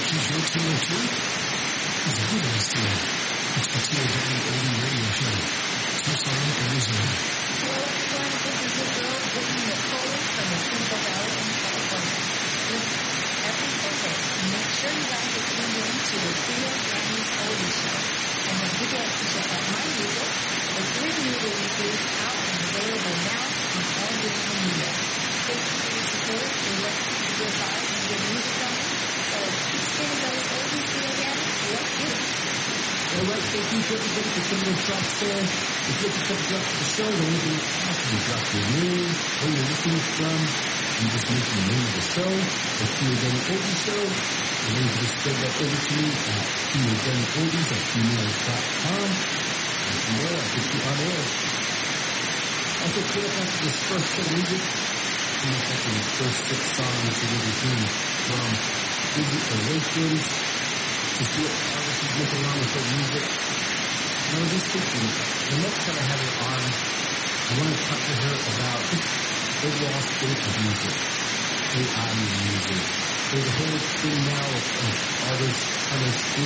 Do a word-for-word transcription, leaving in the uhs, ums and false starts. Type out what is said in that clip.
Choose your two oh two? It's a good S T O. It's the T O W Oldie Radio Show. Tucson, Arizona. Hello, everyone. This is your girl, Whitney Nicole from the Central Valley in California. Listen, every Sunday, make sure you guys are tuned in to the Trio Grammy Oldie Show. And don't forget to check out my music, the three new releases out and available now on all digital media. Thank you for your support. We love to keep your vibes and good music going. So keep spinning those oldies, Trio Grammy. Let's get it. All right, thank you to everybody for coming in tracks there. If you have a couple drops to the show, then we're going to ask you to drop your name, where you're listening from. You just mention the name of the show, the Trio Grammy Oldie Show. And then you just send that over to me at Trio Grammy Oldies at gmail dot com. And from there, I'll get you on air. Also, clear up after this first set of music. Clear up after the first six songs you're going to be hearing from Busy Oasis. To see what artists is making along with their music. And I was just thinking, the next time I have her on, I want to talk to her about just overall state of music, A I music. There's a whole thing now of, of artists kind of